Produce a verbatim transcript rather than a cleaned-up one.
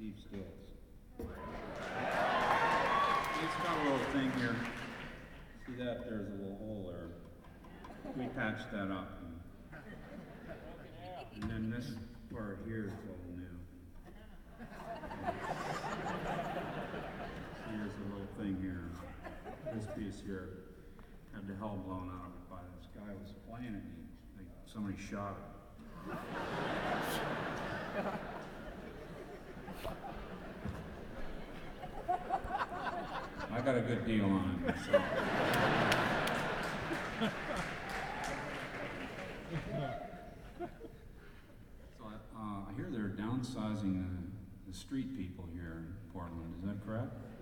Steve Stills. It's got a little thing here. See that? There's a little hole there. We patched that up. And, and then this part here is all new. See, there's a little thing here. This piece here had the hell blown out of it by this guy who was playing it. He, like, somebody shot it. I got a good deal on it. So. So uh, I hear they're downsizing the, the street people here in Portland. Is that correct?